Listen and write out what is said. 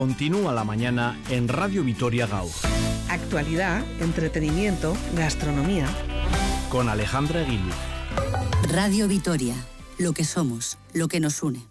Continúa la mañana en Radio Vitoria GAU. Actualidad, entretenimiento, gastronomía. Con Alejandra Guillo. Radio Vitoria, lo que somos, lo que nos une.